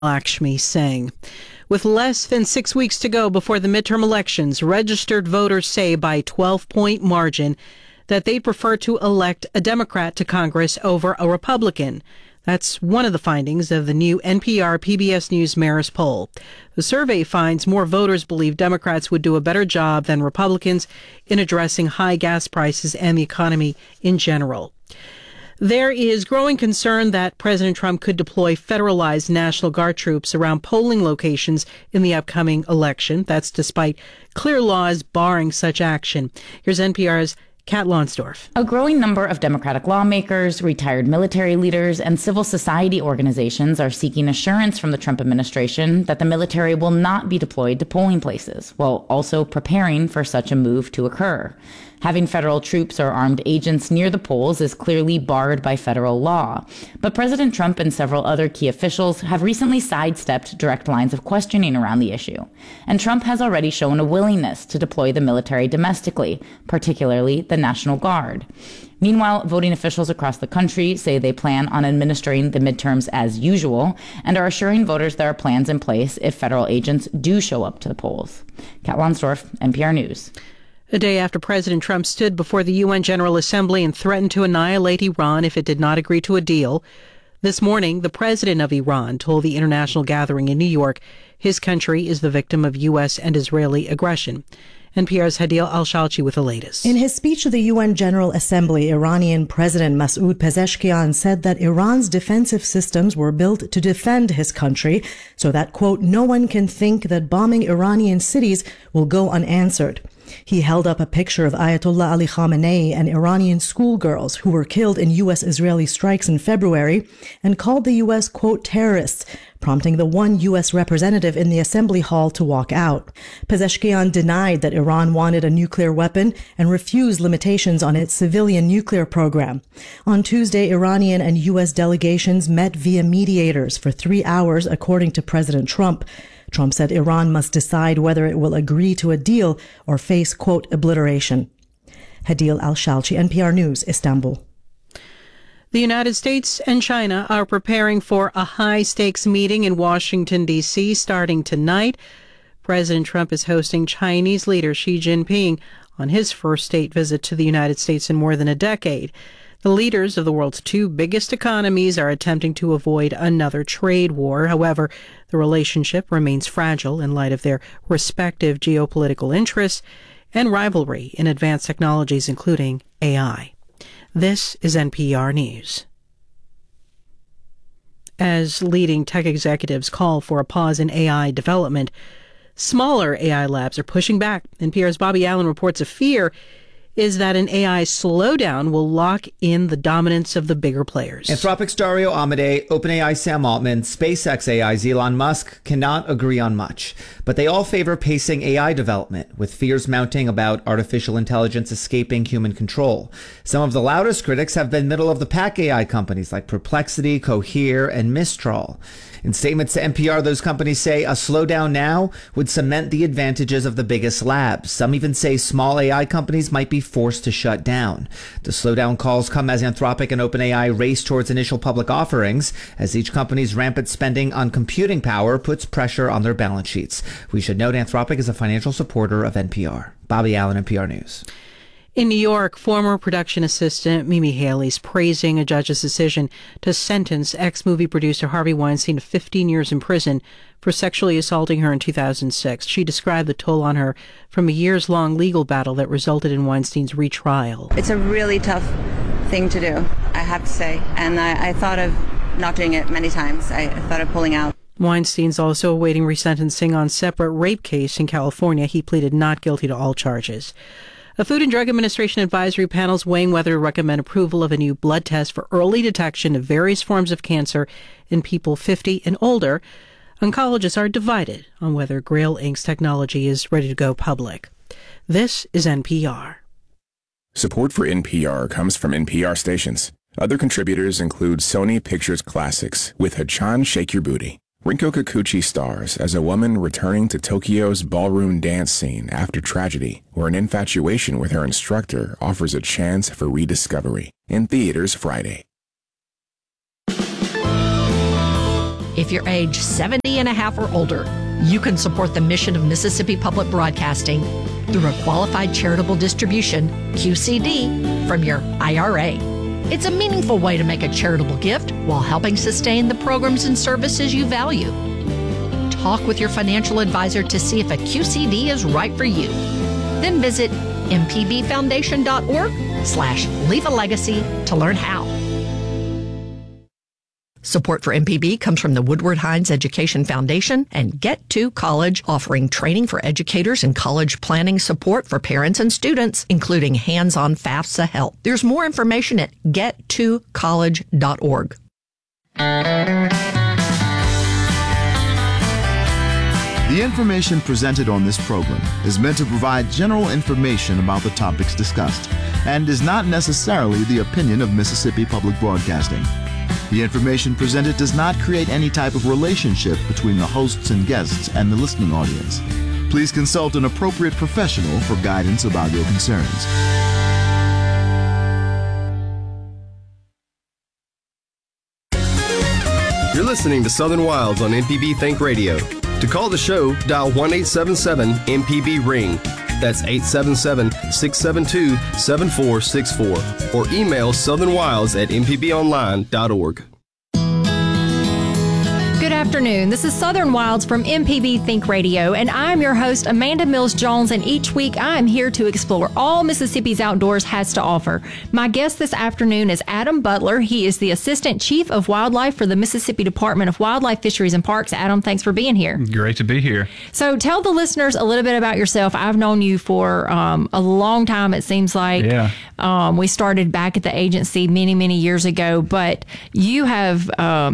Lakshmi Singh. With less than 6 weeks to go before the midterm elections, registered voters say by a 12-point margin that they prefer to elect a Democrat to Congress over a Republican. That's one of the findings of the new NPR PBS News Marist poll. The survey finds more voters believe Democrats would do a better job than Republicans in addressing high gas prices and the economy in general. There is growing concern that President Trump could deploy federalized National Guard troops around polling locations in the upcoming election. That's despite clear laws barring such action. Here's NPR's Kat Lonsdorf. A growing number of Democratic lawmakers, retired military leaders, and civil society organizations are seeking assurance from the Trump administration that the military will not be deployed to polling places, while also preparing for such a move to occur. Having federal troops or armed agents near the polls is clearly barred by federal law. But President Trump and several other key officials have recently sidestepped direct lines of questioning around the issue. And Trump has already shown a willingness to deploy the military domestically, particularly the National Guard. Meanwhile, voting officials across the country say they plan on administering the midterms as usual and are assuring voters there are plans in place if federal agents do show up to the polls. Kat Lonsdorf, NPR News. A day after President Trump stood before the UN General Assembly and threatened to annihilate Iran if it did not agree to a deal, this morning, the president of Iran told the international gathering in New York his country is the victim of U.S. and Israeli aggression. NPR's Hadil Al-Shalchi with the latest. In his speech to the UN General Assembly, Iranian President Masoud Pezeshkian said that Iran's defensive systems were built to defend his country so that, quote, no one can think that bombing Iranian cities will go unanswered. He held up a picture of Ayatollah Ali Khamenei and Iranian schoolgirls who were killed in U.S.-Israeli strikes in February and called the U.S., quote, terrorists, prompting the one U.S. representative in the assembly hall to walk out. Pezeshkian denied that Iran wanted a nuclear weapon and refused limitations on its civilian nuclear program. On Tuesday, Iranian and U.S. delegations met via mediators for 3 hours, according to President Trump. Trump said Iran must decide whether it will agree to a deal or face, quote, obliteration. Hadil Al-Shalchi, NPR News, Istanbul. The United States and China are preparing for a high-stakes meeting in Washington, D.C. starting tonight. President Trump is hosting Chinese leader Xi Jinping on his first state visit to the United States in more than a decade. The leaders of the world's two biggest economies are attempting to avoid another trade war. However, the relationship remains fragile in light of their respective geopolitical interests and rivalry in advanced technologies, including AI. This is NPR News. As leading tech executives call for a pause in AI development, smaller AI labs are pushing back. NPR's Bobby Allen reports a fear is that an AI slowdown will lock in the dominance of the bigger players. Anthropic's Dario Amodei, OpenAI Sam Altman, SpaceX AI's Elon Musk cannot agree on much, but they all favor pacing AI development, with fears mounting about artificial intelligence escaping human control. Some of the loudest critics have been middle-of-the-pack AI companies like Perplexity, Cohere, and Mistral. In statements to NPR, those companies say a slowdown now would cement the advantages of the biggest labs. Some even say small AI companies might be forced to shut down. The slowdown calls come as Anthropic and OpenAI race towards initial public offerings, as each company's rampant spending on computing power puts pressure on their balance sheets. We should note Anthropic is a financial supporter of NPR. Bobby Allen, NPR News. In New York, former production assistant Mimi Haley's praising a judge's decision to sentence ex-movie producer Harvey Weinstein to 15 years in prison for sexually assaulting her in 2006. She described the toll on her from a years-long legal battle that resulted in Weinstein's retrial. It's a really tough thing to do, I have to say, and I thought of not doing it many times. I thought of pulling out. Weinstein's also awaiting resentencing on separate rape case in California. He pleaded not guilty to all charges. A Food and Drug Administration advisory panel is weighing whether to recommend approval of a new blood test for early detection of various forms of cancer in people 50 and older. Oncologists are divided on whether Grail Inc.'s technology is ready to go public. This is NPR. Support for NPR comes from NPR stations. Other contributors include Sony Pictures Classics with Hachan Shake Your Booty. Rinko Kikuchi stars as a woman returning to Tokyo's ballroom dance scene after tragedy, where an infatuation with her instructor offers a chance for rediscovery. In theaters Friday. If you're age 70 and a half or older, you can support the mission of Mississippi Public Broadcasting through a qualified charitable distribution, QCD, from your IRA. It's a meaningful way to make a charitable gift while helping sustain the programs and services you value. Talk with your financial advisor to see if a QCD is right for you. Then visit mpbfoundation.org/leave a legacy to learn how. Support for MPB comes from the Woodward Hines Education Foundation and Get to College, offering training for educators and college planning support for parents and students, including hands-on FAFSA help. There's more information at gettocollege.org. The information presented on this program is meant to provide general information about the topics discussed and is not necessarily the opinion of Mississippi Public Broadcasting. The information presented does not create any type of relationship between the hosts and guests and the listening audience. Please consult an appropriate professional for guidance about your concerns. You're listening to Southern Wilds on MPB Think Radio. To call the show, dial 1-877-MPB-RING. That's 877-672-7464. Or email southernwilds@mpbonline.org. Good afternoon. This is Southern Wilds from MPB Think Radio, and I'm your host, Amanda Mills-Jones, and each week I'm here to explore all Mississippi's outdoors has to offer. My guest this afternoon is Adam Butler. He is the Assistant Chief of Wildlife for the Mississippi Department of Wildlife, Fisheries, and Parks. Adam, thanks for being here. Great to be here. So tell the listeners a little bit about yourself. I've known you for a long time, it seems like. Yeah. We started back at the agency many, many years ago, but you have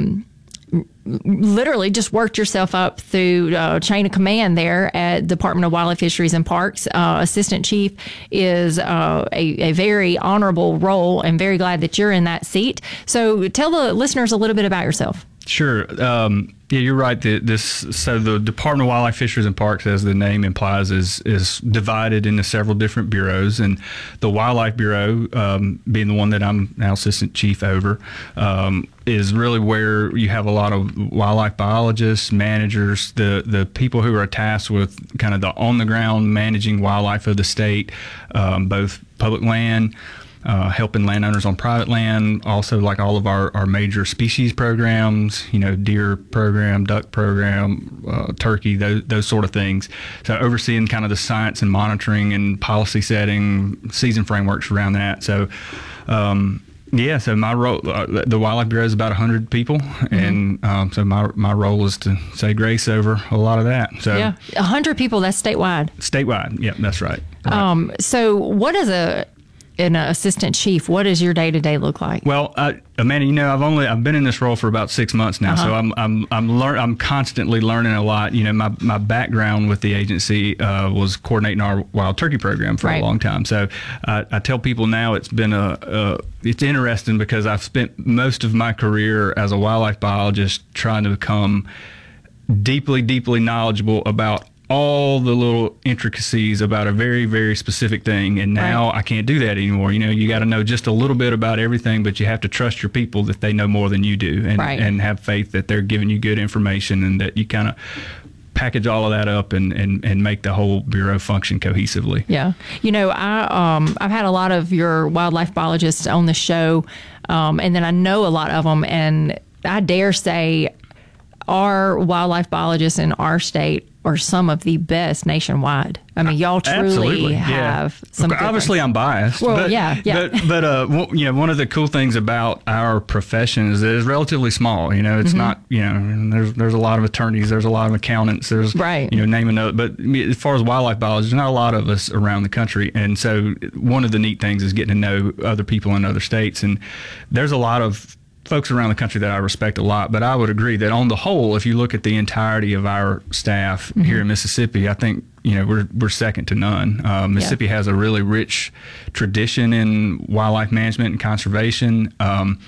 literally just worked yourself up through chain of command there at Department of Wildlife, Fisheries, and Parks. Assistant Chief is a very honorable role, and very glad that you're in that seat. So tell the listeners a little bit about yourself. Sure. Yeah, you're right. So the Department of Wildlife, Fisheries, and Parks, as the name implies, is divided into several different bureaus, and the Wildlife Bureau, being the one that I'm now Assistant Chief over, is really where you have a lot of wildlife biologists, managers, the people who are tasked with kind of the on-the-ground managing wildlife of the state, both public land, helping landowners on private land, also like all of our major species programs, deer program, duck program, turkey, those sort of things. So overseeing kind of the science and monitoring and policy setting, season frameworks around that. So, so my role, the Wildlife Bureau is about 100 people, and so my role is to say grace over a lot of that. So yeah, 100 people, that's statewide. Statewide, yeah, that's right. So what is an assistant chief, what does your day-to-day look like? Well, Amanda, I've been in this role for about 6 months now, so I'm constantly learning a lot. My background with the agency was coordinating our wild turkey program for a long time. So I tell people now it's been it's interesting because I've spent most of my career as a wildlife biologist trying to become deeply, deeply knowledgeable about all the little intricacies about a very, very specific thing. And now I can't do that anymore. You got to know just a little bit about everything, but you have to trust your people that they know more than you do, and have faith that they're giving you good information, and that you kind of package all of that up and make the whole Bureau function cohesively. Yeah. I've had a lot of your wildlife biologists on the show, and then I know a lot of them, and I dare say our wildlife biologists in our state are some of the best nationwide. I mean, y'all truly have some difference. Obviously, I'm biased. Well, but, yeah. But one of the cool things about our profession is that it's relatively small. It's not. There's a lot of attorneys. There's a lot of accountants. There's name another. But as far as wildlife biology, there's not a lot of us around the country. And so one of the neat things is getting to know other people in other states. And there's a lot of folks around the country that I respect a lot, but I would agree that on the whole, if you look at the entirety of our staff here in Mississippi, I think we're second to none. Mississippi has a really rich tradition in wildlife management and conservation. I'm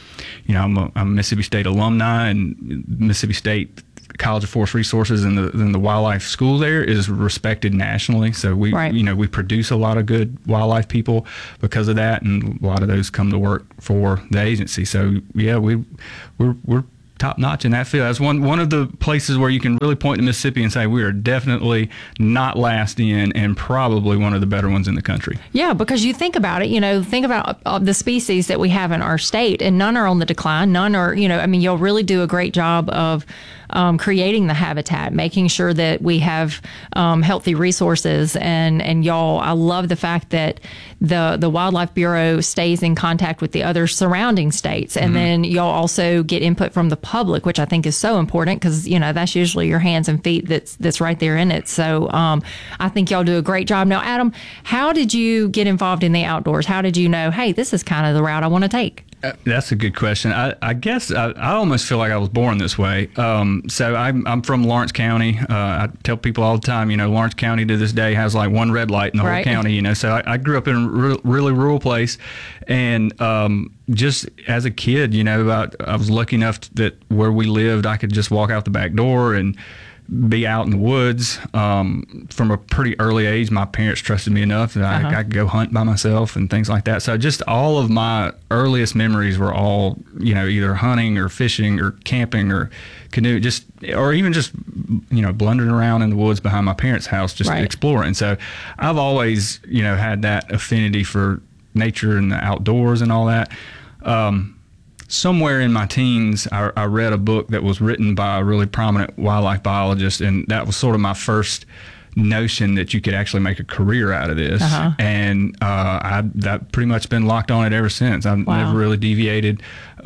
a Mississippi State alumni, and Mississippi State College of Forest Resources and the wildlife school there is respected nationally. So we produce a lot of good wildlife people because of that, and a lot of those come to work for the agency. So yeah, we're top notch in that field. That's one of the places where you can really point to Mississippi and say we are definitely not last in, and probably one of the better ones in the country. Yeah, because you think about it, think about the species that we have in our state, and none are on the decline. None are, you'll really do a great job of creating the habitat, making sure that we have healthy resources. And y'all, I love the fact that the Wildlife Bureau stays in contact with the other surrounding states. And then y'all also get input from the public, which I think is so important because, that's usually your hands and feet that's right there in it. So I think y'all do a great job. Now, Adam, how did you get involved in the outdoors? How did you know, hey, this is kind of the route I want to take? That's a good question. I guess I almost feel like I was born this way. So I'm from Lawrence County. I tell people all the time, Lawrence County to this day has like one red light in the whole county. So I grew up in a really rural place, and just as a kid, I was lucky enough that where we lived, I could just walk out the back door and be out in the woods. From a pretty early age, my parents trusted me enough that I could go hunt by myself and things like that. So just all of my earliest memories were all, either hunting or fishing or camping or canoe, or even just blundering around in the woods behind my parents' house, just exploring. So I've always, had that affinity for nature and the outdoors and all that. Somewhere in my teens, I read a book that was written by a really prominent wildlife biologist, and that was sort of my first notion that you could actually make a career out of this. And I've pretty much been locked on it ever since. I've never really deviated.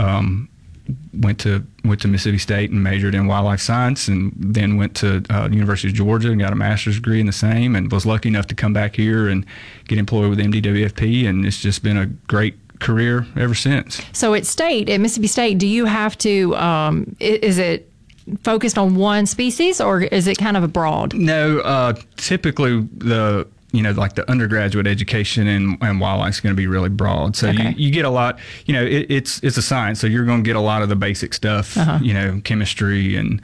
Went to Mississippi State and majored in wildlife science, and then went to the University of Georgia and got a master's degree in the same, and was lucky enough to come back here and get employed with MDWFP, and it's just been a great career ever since. So at Mississippi State, do you have to, is it focused on one species, or is it kind of a broad? No, typically the undergraduate education and wildlife is going to be really broad. So you get a lot, it's a science. So you're going to get a lot of the basic stuff, chemistry and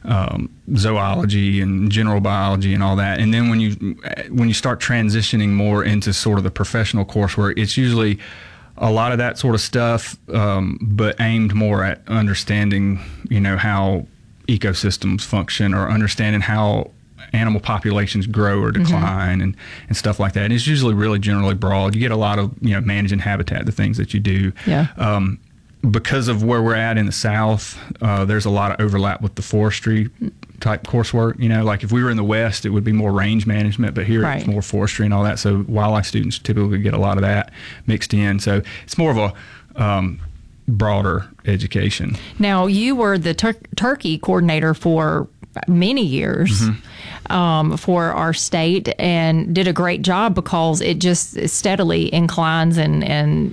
zoology and general biology and all that. And then when you start transitioning more into sort of the professional coursework, it's usually a lot of that sort of stuff, but aimed more at understanding, how ecosystems function, or understanding how animal populations grow or decline and stuff like that. And it's usually really generally broad. You get a lot of, managing habitat, the things that you do. Yeah. Because of where we're at in the South, there's a lot of overlap with the forestry type coursework. Like if we were in the West, it would be more range management, but here it's more forestry and all that. So wildlife students typically get a lot of that mixed in. So it's more of a broader education. Now, you were the turkey coordinator for many years for our state, and did a great job because it just steadily inclines, and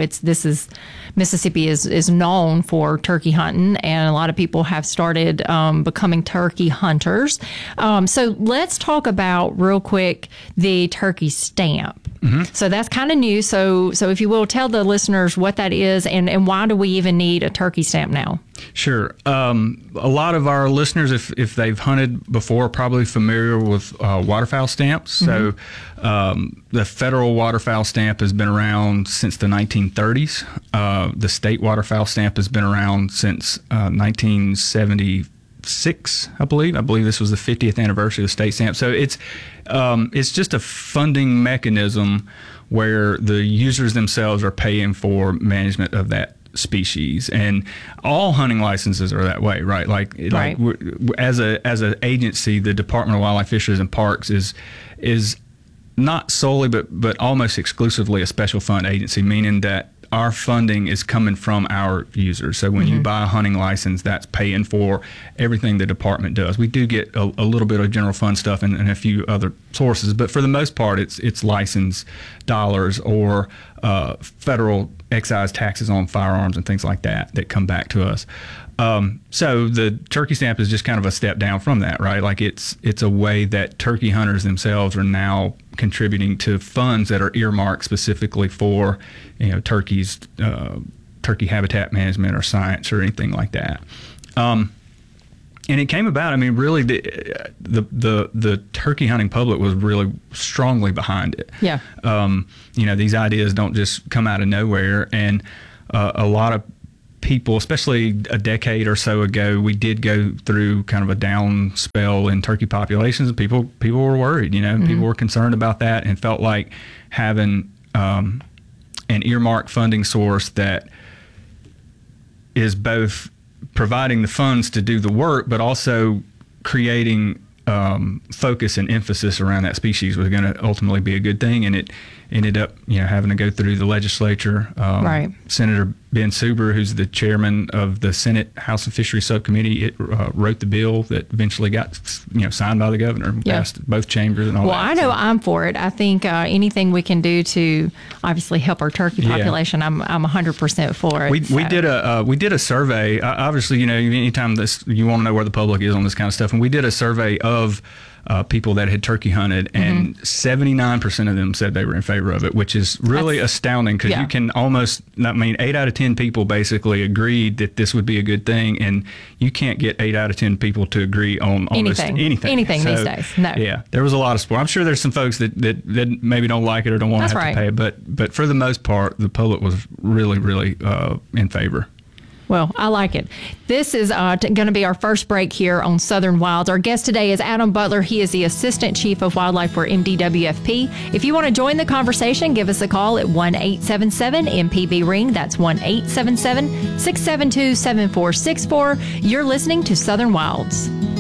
Mississippi is known for turkey hunting, and a lot of people have started becoming turkey hunters. So let's talk about real quick the turkey stamp. So that's kind of new. So if you will, tell the listeners what that is, and why do we even need a turkey stamp now? Sure. A lot of our listeners, if they've hunted before, are probably familiar with waterfowl stamps. So the federal waterfowl stamp has been around since the 1930s. The state waterfowl stamp has been around since 1976, I believe. I believe this was the 50th anniversary of the state stamp. So it's just a funding mechanism where the users themselves are paying for management of that species, and all hunting licenses are that way, right? Like as an agency, the Department of Wildlife, Fisheries and Parks is not solely but almost exclusively a special fund agency, meaning that our funding is coming from our users. So when you buy a hunting license, that's paying for everything the department does. We do get a little bit of general fund stuff and a few other sources, but for the most part, it's license dollars or federal excise taxes on firearms and things like that come back to us. So the turkey stamp is just kind of a step down from that, right? Like it's a way that turkey hunters themselves are now contributing to funds that are earmarked specifically for, turkeys, turkey habitat management or science or anything like that. And it came about, really the turkey hunting public was really strongly behind it. Yeah. These ideas don't just come out of nowhere, and a lot of people, especially a decade or so ago, we did go through kind of a down spell in turkey populations, and people were worried. People were concerned about that and felt like having an earmarked funding source that is both providing the funds to do the work, but also creating focus and emphasis around that species was going to ultimately be a good thing. And it ended up, having to go through the legislature. Right. Senator Ben Suber, who's the chairman of the Senate House and Fisheries Subcommittee, wrote the bill that eventually got, signed by the governor and passed both chambers and all that. Well, I know I'm for it. I think anything we can do to obviously help our turkey population, I'm 100% for it. We did a survey. Obviously, anytime you want to know where the public is on this kind of stuff, and we did a survey of people that had turkey hunted, and 79% of them said they were in favor of it, which is really astounding, because you can almost, 8 out of 10 people basically agreed that this would be a good thing, and you can't get 8 out of 10 people to agree on almost anything these days. No. Yeah, there was a lot of support. I'm sure there's some folks that maybe don't like it or don't want to have to pay it, but for the most part, the public was really, really in favor. Well, I like it. This is going to be our first break here on Southern Wilds. Our guest today is Adam Butler. He is the Assistant Chief of Wildlife for MDWFP. If you want to join the conversation, give us a call at 1-877-MPB-RING. That's 1-877-672-7464. You're listening to Southern Wilds.